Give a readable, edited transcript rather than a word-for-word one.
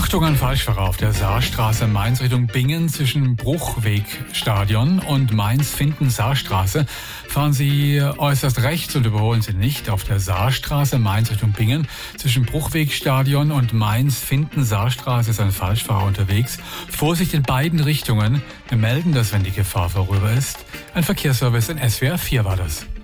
Achtung an Falschfahrer auf der Saarstraße Mainz Richtung Bingen zwischen Bruchwegstadion und Mainz-Finden-Saarstraße. Fahren Sie äußerst rechts und überholen Sie nicht. Auf der Saarstraße Mainz Richtung Bingen zwischen Bruchwegstadion und Mainz-Finden-Saarstraße ist ein Falschfahrer unterwegs. Vorsicht in beiden Richtungen. Wir melden das, wenn die Gefahr vorüber ist. Ein Verkehrsservice in SWR 4 war das.